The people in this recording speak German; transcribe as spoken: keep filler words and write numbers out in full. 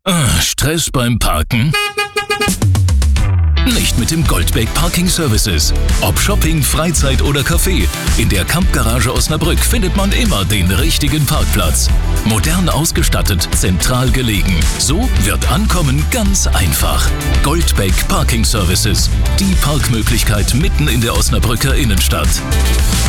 Ah, Stress beim Parken? Nicht mit dem Goldbeck Parking Services. Ob Shopping, Freizeit oder Café, in der Campgarage Osnabrück findet man immer den richtigen Parkplatz. Modern ausgestattet, zentral gelegen. So wird Ankommen ganz einfach. Goldbeck Parking Services. Die Parkmöglichkeit mitten in der Osnabrücker Innenstadt.